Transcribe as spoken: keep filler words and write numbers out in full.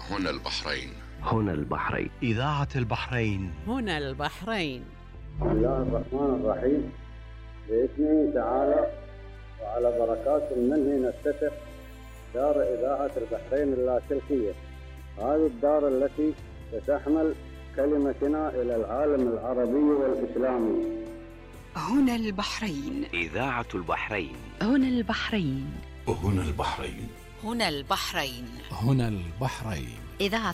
هنا البحرين. هنا البحرين. إذاعة البحرين. هنا البحرين. بسم الله الرحمن الرحيم. باسمه تعالى وعلى بركات منه نفتتح دار إذاعة البحرين اللاسلكية. هذه الدار التي ستحمل كلمتنا إلى العالم العربي والإسلامي. هنا البحرين. إذاعة البحرين. هنا البحرين. هنا البحرين. هنا البحرين. هنا البحرين. إذاعة